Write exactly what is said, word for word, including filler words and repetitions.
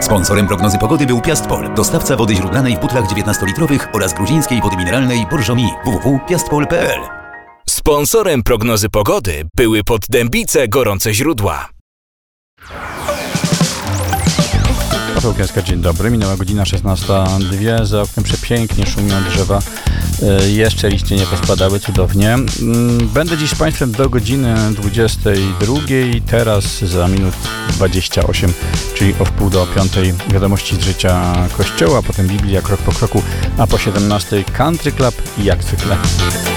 Sponsorem prognozy pogody był Piastpol, dostawca wody źródlanej w butlach dziewiętnastolitrowych oraz gruzińskiej wody mineralnej Borżomi. w w w kropka piastpol kropka p l. Sponsorem prognozy pogody były Poddębice Gorące Źródła. Paweł Kęska, dzień dobry. Minęła godzina szesnasta dwie. Za oknem przepięknie szumią drzewa. E, jeszcze liście nie pospadały, cudownie. Będę dziś z Państwem do godziny dwudziestej drugiej. Teraz za minut dwadzieścia osiem, czyli o wpół do piątej wiadomości z życia Kościoła, potem Biblia krok po kroku, a po siedemnastej Country Club i jak zwykle.